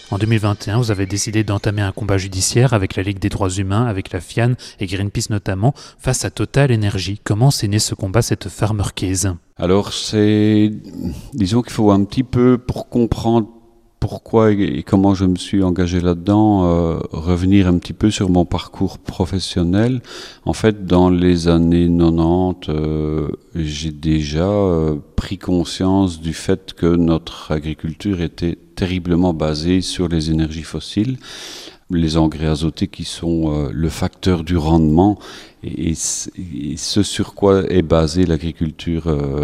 En 2021, vous avez décidé d'entamer un combat judiciaire avec la Ligue des droits humains, avec la FIAN et Greenpeace notamment, face à Total Energy. Comment s'est né ce combat, cette Farmer Case ? Alors disons qu'il faut un petit peu, pour comprendre pourquoi et comment je me suis engagé là-dedans, revenir un petit peu sur mon parcours professionnel. En fait, dans les années 90, j'ai déjà pris conscience du fait que notre agriculture était terriblement basée sur les énergies fossiles, les engrais azotés qui sont le facteur du rendement et ce sur quoi est basée l'agriculture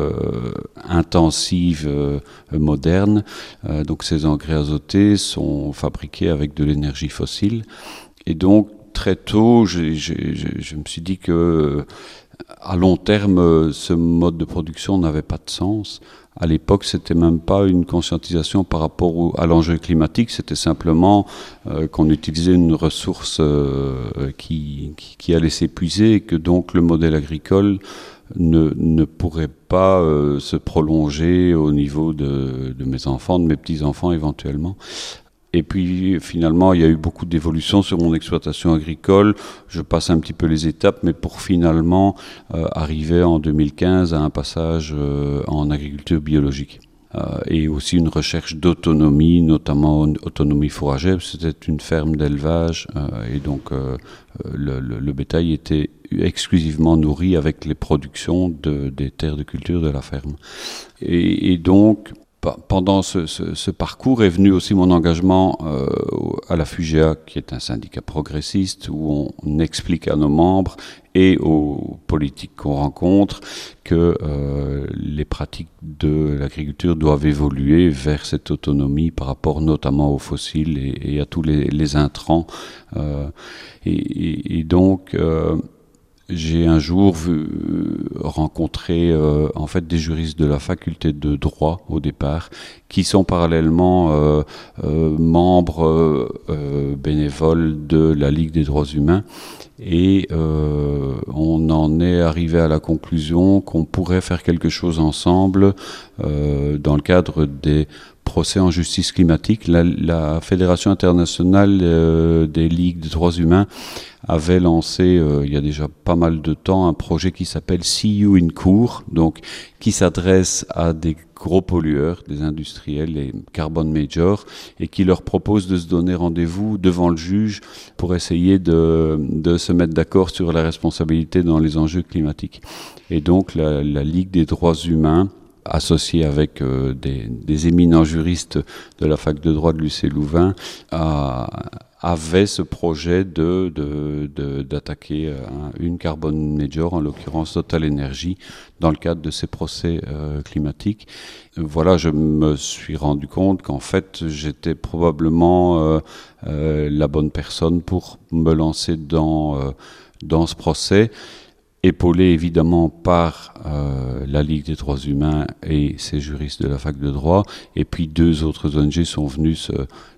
intensive moderne. Donc ces engrais azotés sont fabriqués avec de l'énergie fossile et donc très tôt je me suis dit que à long terme ce mode de production n'avait pas de sens. À l'époque, c'était même pas une conscientisation par rapport à l'enjeu climatique, c'était simplement qu'on utilisait une ressource qui allait s'épuiser et que donc le modèle agricole ne pourrait pas se prolonger au niveau de mes enfants, de mes petits-enfants éventuellement. Et puis finalement, il y a eu beaucoup d'évolutions sur mon exploitation agricole. Je passe un petit peu les étapes, mais pour finalement arriver en 2015 à un passage en agriculture biologique. Et aussi une recherche d'autonomie, notamment autonomie fourragère. C'était une ferme d'élevage et donc le bétail était exclusivement nourri avec les productions des terres de culture de la ferme. Et donc pendant ce parcours est venu aussi mon engagement à la FUGEA, qui est un syndicat progressiste, où on explique à nos membres et aux politiques qu'on rencontre que les pratiques de l'agriculture doivent évoluer vers cette autonomie par rapport notamment aux fossiles et à tous les intrants. Et donc j'ai un jour rencontré en fait des juristes de la faculté de droit au départ, qui sont parallèlement membres bénévoles de la Ligue des droits humains. Et on en est arrivé à la conclusion qu'on pourrait faire quelque chose ensemble dans le cadre des procès en justice climatique. La Fédération internationale des ligues des droits humains avait lancé il y a déjà pas mal de temps un projet qui s'appelle See You in Court, donc qui s'adresse à des gros pollueurs, des industriels, les carbon majors, et qui leur propose de se donner rendez-vous devant le juge pour essayer de se mettre d'accord sur la responsabilité dans les enjeux climatiques. Et donc la Ligue des droits humains, associée avec des éminents juristes de la fac de droit de l'UC Louvain, avait ce projet d'attaquer une carbon major, en l'occurrence Total Energy, dans le cadre de ces procès climatiques. Voilà, je me suis rendu compte qu'en fait, j'étais probablement la bonne personne pour me lancer dans ce procès, épaulé évidemment par la Ligue des droits humains et ses juristes de la fac de droit, et puis deux autres ONG sont venus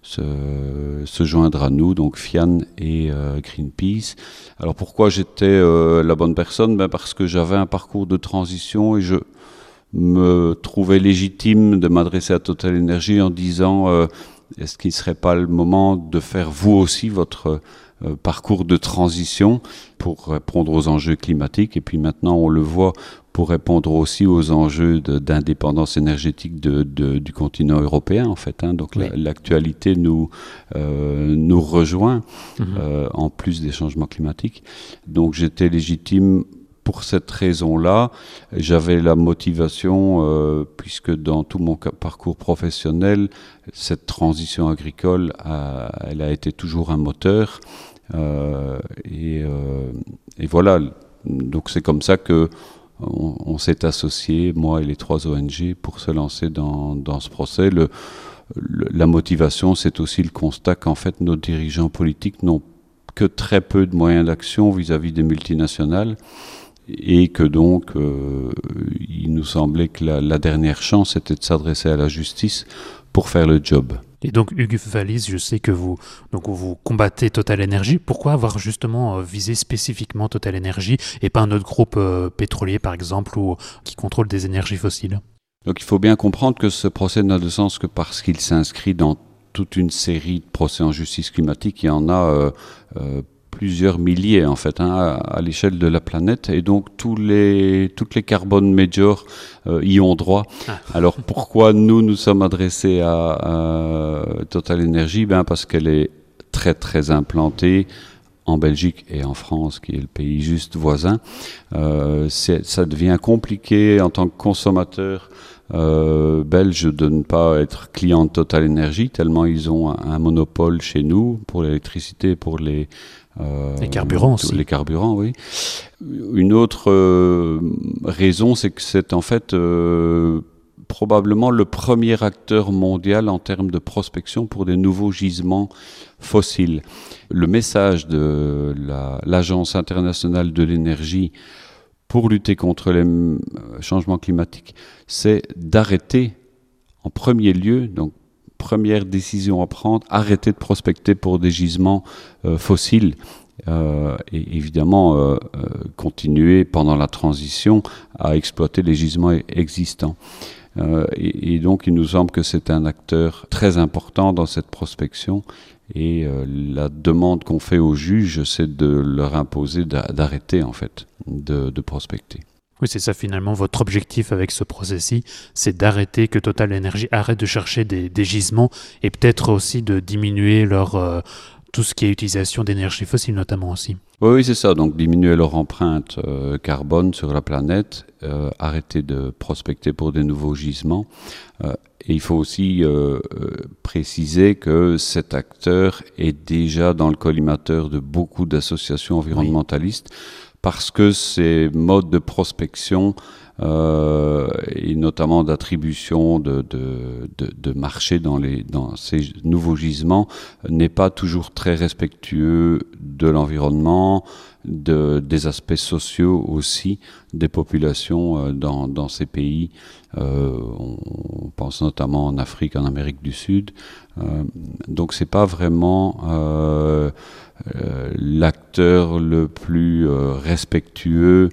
se joindre à nous, donc FIAN et Greenpeace. Alors pourquoi j'étais la bonne personne ? Parce que j'avais un parcours de transition et je me trouvais légitime de m'adresser à Total Energy en disant est-ce qu'il ne serait pas le moment de faire vous aussi votre parcours de transition pour répondre aux enjeux climatiques, et puis maintenant on le voit pour répondre aussi aux enjeux d'indépendance énergétique du continent européen en fait, hein. Donc oui. L'actualité nous rejoint en plus des changements climatiques. Donc j'étais légitime pour cette raison-là. J'avais la motivation, puisque dans tout mon parcours professionnel, cette transition agricole, elle a été toujours un moteur. Et voilà, donc c'est comme ça que on s'est associés, moi et les 3 ONG, pour se lancer dans ce procès. La motivation, c'est aussi le constat qu'en fait nos dirigeants politiques n'ont que très peu de moyens d'action vis-à-vis des multinationales, et que donc il nous semblait que la dernière chance était de s'adresser à la justice pour faire le job. Et donc Hugues Vallis, je sais que vous combattez Total Energy. Pourquoi avoir justement visé spécifiquement Total Energy et pas un autre groupe pétrolier par exemple, ou qui contrôle des énergies fossiles ? Donc il faut bien comprendre que ce procès n'a de sens que parce qu'il s'inscrit dans toute une série de procès en justice climatique. Il y en a plusieurs milliers en fait à l'échelle de la planète, et donc toutes les carbone majors y ont droit. Alors pourquoi nous sommes adressés à Total Energy? Parce qu'elle est très très implantée en Belgique et en France, qui est le pays juste voisin. Ça devient compliqué en tant que consommateur belge de ne pas être client de Total Energy, tellement ils ont un monopole chez nous pour l'électricité et pour les carburants aussi. Les carburants, oui. Une autre raison, c'est que c'est en fait probablement le premier acteur mondial en termes de prospection pour des nouveaux gisements fossiles. Le message de l'Agence internationale de l'énergie pour lutter contre les changements climatiques, c'est d'arrêter en premier lieu, donc première décision à prendre, arrêter de prospecter pour des gisements fossiles. Et évidemment continuer pendant la transition à exploiter les gisements existants. Et donc il nous semble que c'est un acteur très important dans cette prospection, et la demande qu'on fait aux juges, c'est de leur imposer d'arrêter en fait de prospecter. Oui, c'est ça finalement votre objectif avec ce procès-ci, c'est d'arrêter, que Total Energy arrête de chercher des gisements, et peut-être aussi de diminuer leur tout ce qui est utilisation d'énergie fossile notamment aussi. Oui, c'est ça. Donc diminuer leur empreinte carbone sur la planète, arrêter de prospecter pour des nouveaux gisements. Et il faut aussi préciser que cet acteur est déjà dans le collimateur de beaucoup d'associations environnementalistes, parce que ces modes de prospection et notamment d'attribution de marché dans ces nouveaux gisements n'est pas toujours très respectueux de l'environnement, des aspects sociaux aussi des populations dans ces pays. On pense notamment en Afrique, en Amérique du Sud. Donc c'est pas vraiment l'acteur le plus respectueux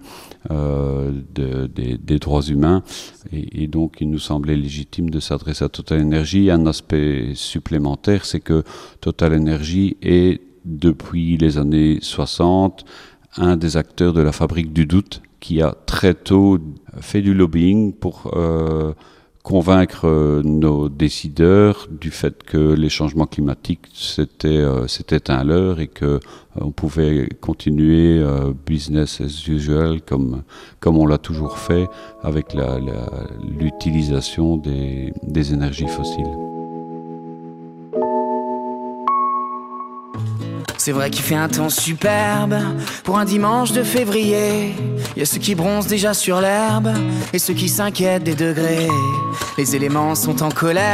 des droits humains, et donc il nous semblait légitime de s'adresser à Total Energy. Un aspect supplémentaire, c'est que Total Energy est, depuis les années 60, un des acteurs de la fabrique du doute, qui a très tôt fait du lobbying pour convaincre nos décideurs du fait que les changements climatiques c'était un leurre, et que on pouvait continuer business as usual comme on l'a toujours fait, avec l'utilisation des énergies fossiles. C'est vrai qu'il fait un temps superbe pour un dimanche de février. Il y a ceux qui bronzent déjà sur l'herbe et ceux qui s'inquiètent des degrés. Les éléments sont en colère.